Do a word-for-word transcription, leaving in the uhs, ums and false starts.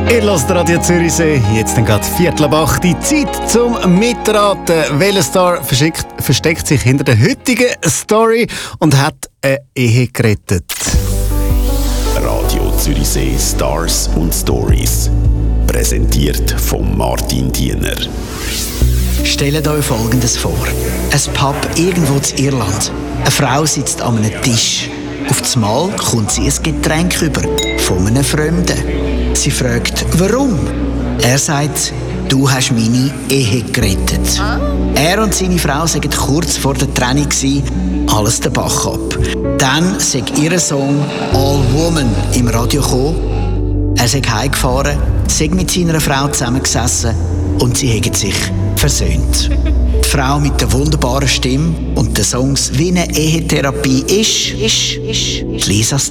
Ihr hört Radio Zürichsee, jetzt dann gerade Viertel ab acht. Die Zeit zum Mitraten. Welcher Star verschickt, versteckt sich hinter der heutigen Story und hat eine Ehe gerettet? Radio Zürichsee Stars und Stories. Präsentiert von Martin Diener. Stellt euch Folgendes vor. Ein Pub irgendwo in Irland. Eine Frau sitzt an einem Tisch. Auf einmal kommt sie ein Getränk über von einem Fremden. Sie fragt, warum? Er sagt, du hast meine Ehe gerettet. Er und seine Frau waren kurz vor der Trennung, alles den Bach ab. Dann sei ihr Song «All Woman» im Radio gekommen. Er sei heimgefahren, sei mit seiner Frau zusammengesessen und sie haben sich versöhnt. Die Frau mit der wunderbaren Stimme und den Songs wie eine Ehetherapie ist, ist, ist Lisa Stamm.